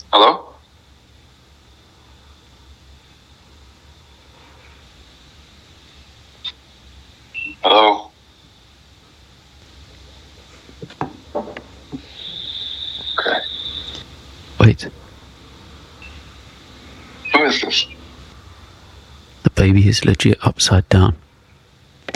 Hello? Hello? Okay. Wait, Who is this? the baby is legit upside down.